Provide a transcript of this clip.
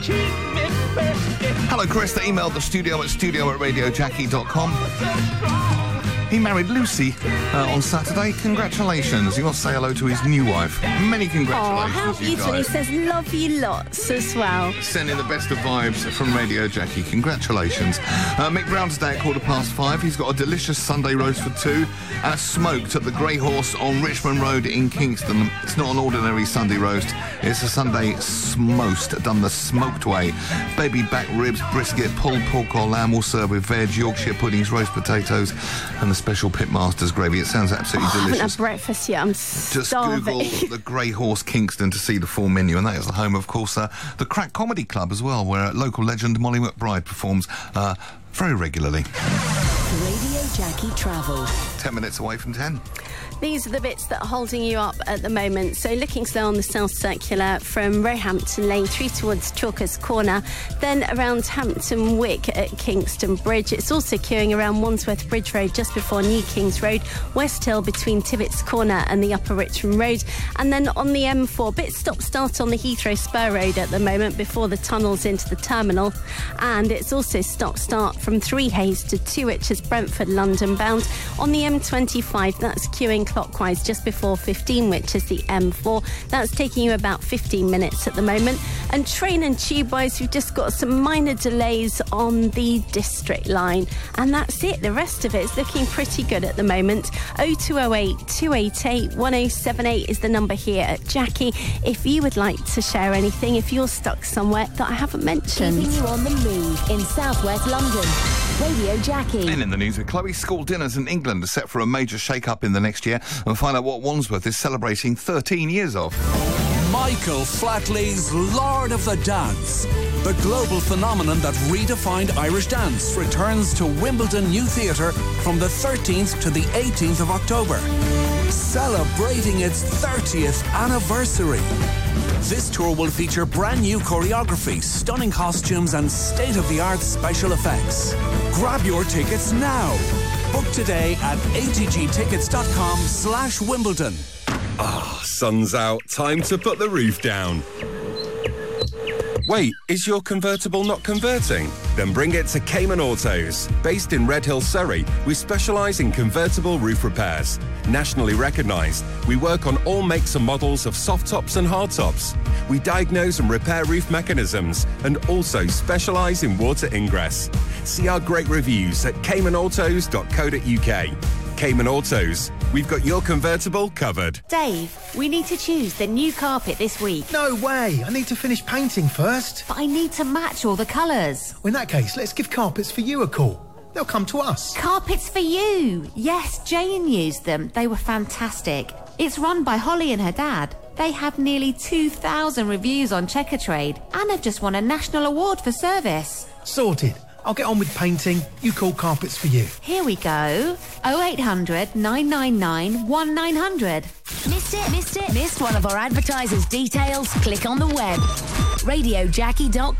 Hello, Chris. They emailed the studio@radiojackie.com. He married Lucy on Saturday. Congratulations. He wants to say hello to his new wife. Many congratulations. Oh, how beautiful. He says love you lots as well. Sending the best of vibes from Radio Jackie. Congratulations. Mick Brown today at 5:15. He's got a delicious Sunday roast for two and a smoked at the Grey Horse on Richmond Road in Kingston. It's not an ordinary Sunday roast. It's a Sunday smost, done the smoked way. Baby back ribs, brisket, pulled pork or lamb, all served with veg, Yorkshire puddings, roast potatoes and the special Pitmasters gravy. It sounds absolutely delicious. I haven't had breakfast yet. I'm starving. Just Google the Grey Horse Kingston to see the full menu, and that is the home, of course, the Crack Comedy Club as well, where local legend Molly McBride performs very regularly. Radio Jackie Travel. 10 minutes away from 10. These are the bits that are holding you up at the moment. So looking slow on the South Circular from Roehampton Lane through towards Chalkers Corner, then around Hampton Wick at Kingston Bridge. It's also queuing around Wandsworth Bridge Road just before New Kings Road, West Hill between Tibbets Corner and the Upper Richmond Road. And then on the M4, bit stop-start on the Heathrow Spur Road at the moment before the tunnels into the terminal. And it's also stop-start from Three Hayes to Twitches Brentford London bound. On the M25, that's queuing clockwise just before 15, which is the M4. That's taking you about 15 minutes at the moment. And train and tube-wise, we've just got some minor delays on the District line. And that's it. The rest of it is looking pretty good at the moment. 0208 288 1078 is the number here at Jackie. If you would like to share anything, if you're stuck somewhere that I haven't mentioned. Keeping you on the move in southwest London. Radio Jackie. And in the news with Chloe, school dinners in England are set for a major shake-up in the next year, and find out what Wandsworth is celebrating 13 years of. Michael Flatley's Lord of the Dance. The global phenomenon that redefined Irish dance returns to Wimbledon New Theatre from the 13th to the 18th of October, celebrating its 30th anniversary. This tour will feature brand new choreography, stunning costumes and state-of-the-art special effects. Grab your tickets now. Book today at atgtickets.com/Wimbledon. Sun's out. Time to put the roof down. Wait, is your convertible not converting? Then bring it to Cayman Autos. Based in Redhill, Surrey, we specialise in convertible roof repairs. Nationally recognised, we work on all makes and models of soft tops and hard tops. We diagnose and repair roof mechanisms and also specialise in water ingress. See our great reviews at caymanautos.co.uk. Cayman Autos, we've got your convertible covered. Dave, we need to choose the new carpet this week. No way, I need to finish painting first. But I need to match all the colours. Well, in that case, let's give Carpets for You a call. They'll come to us. Carpets for You! Yes, Jane used them. They were fantastic. It's run by Holly and her dad. They have nearly 2,000 reviews on Checkatrade and have just won a national award for service. Sorted. I'll get on with painting. You call Carpets for You. Here we go. 0800 999 1900. Missed it? Missed one of our advertisers' details? Click on the web. RadioJackie.com.